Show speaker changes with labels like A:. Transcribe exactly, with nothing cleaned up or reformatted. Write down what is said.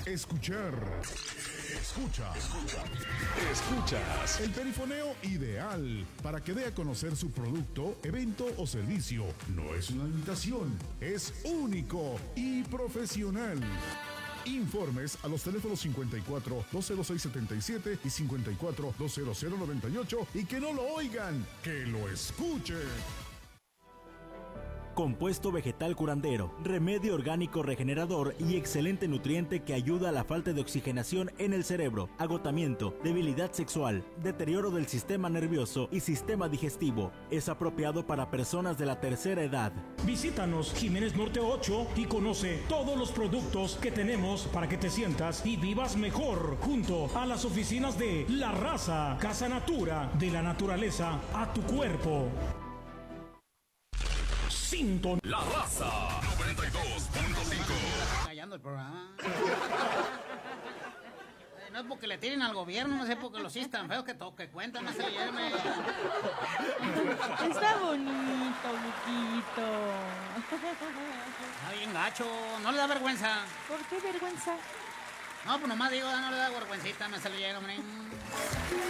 A: Escuchar. Escucha. Escuchas. El perifoneo ideal para que dé a conocer su producto, evento o servicio. No es una imitación, es único y profesional. Informes a los teléfonos cincuenta y cuatro, dos cero seis, setenta y siete y cincuenta y cuatro, dos cero cero, noventa y ocho y que no lo oigan, que lo escuchen.
B: Compuesto vegetal curandero, remedio orgánico regenerador y excelente nutriente que ayuda a la falta de oxigenación en el cerebro, agotamiento, debilidad sexual, deterioro del sistema nervioso y sistema digestivo. Es apropiado para personas de la tercera edad.
C: Visítanos Jiménez Norte ocho y conoce todos los productos que tenemos para que te sientas y vivas mejor junto a las oficinas de La Raza, Casa Natura, de la naturaleza a tu cuerpo. Sinton.
D: La Raza noventa y dos punto cinco.
E: Callando el programa. Eh, no es porque le tiren al gobierno, no sé porque los sí están feos que toque cuentan, no se le llame.
F: Está bonito, Luquito.
E: Está bien gacho, no le da vergüenza.
F: ¿Por qué vergüenza?
E: No, pues nomás digo, no le da vergüencita, me se le llega, hombre.